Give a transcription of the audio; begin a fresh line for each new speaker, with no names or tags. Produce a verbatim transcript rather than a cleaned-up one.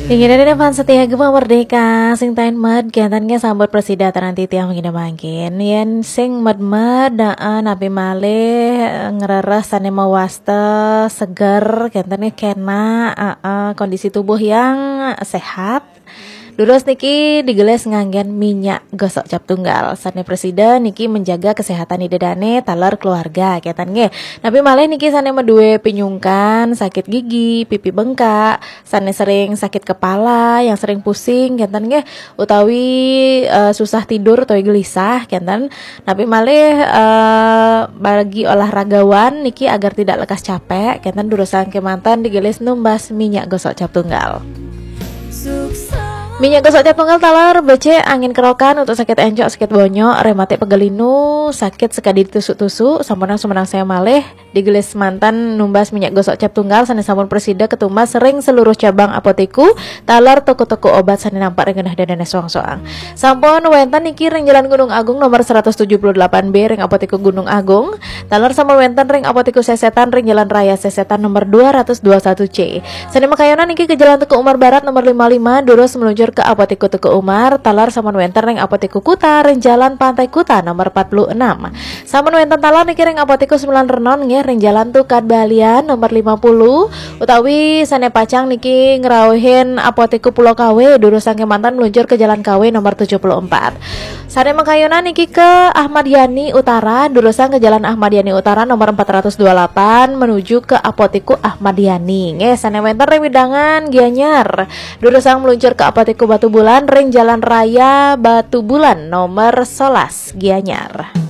Ingin ada pan setia gemah merdeka sing tain med kiantannya sambut presida nanti tiang mengina mangkin yen sing med med daan api malih ngereres sane mawasta seger kiantannya kena uh, uh, kondisi tubuh yang sehat. Lurus niki digeles nganggen minyak gosok cap tunggal. Sane presiden niki menjaga kesehatan idedane talar keluarga ketan nge. Tapi malah niki sane medue pinyungkan, sakit gigi, pipi bengkak, sane sering sakit kepala, yang sering pusing ketan nge, utawi uh, susah tidur atau gelisah ketan. Tapi malah uh, bagi olahragawan niki agar tidak lekas capek ketan durusan kemantan digeles numbas minyak gosok cap tunggal. Minyak gosok cap tunggal talar bece angin kerokan untuk sakit encok, sakit bonyok, rematik pegelinu, sakit sekadi tusuk-tusuk, sampunang sumenang saya malih digelis mantan numbas minyak gosok cap tunggal sane sampun presida ketumbas sering seluruh cabang apoteku talar toko-toko obat sane nampak rengenah dadane soang-soang. Sampun wenten niki ring Jalan Gunung Agung nomor seratus tujuh puluh delapan B ring apoteku Gunung Agung, talar sampun wenten ring apoteku Sesetan ring Jalan Raya Sesetan nomor dua ratus dua puluh satu C. Sane makayonan niki ke Jalan Teku Umar Barat nomor lima puluh lima durus meluncur ke apoteku Teku Umar, talar sampun wenten ring apoteku Kuta ring Jalan Pantai Kuta nomor empat puluh enam. Sampun wenten talar niki ring apoteku Sembilan Renon nggih ring Jalan Tukad Balian nomor lima puluh, utawi sane pacang niki ngerawuhin apoteku Pulau K W durusan kemantan meluncur ke Jalan K W nomor tujuh puluh empat. Sane makayonan niki ke Ahmad Yani Utara durusan ke Jalan Ahmad Yani Utara nomor empat ratus dua puluh delapan menuju ke apoteku Ahmad Yani nggih sane wenten ring Widangan Gianyar durusan meluncur ke apoteku Batu Bulan ring Jalan Raya Batu Bulan nomor sebelas Gianyar.